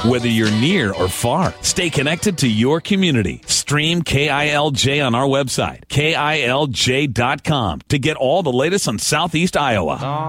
Whether you're near or far, stay connected to your community. Stream KILJ on our website, KILJ.com, to get all the latest on Southeast Iowa.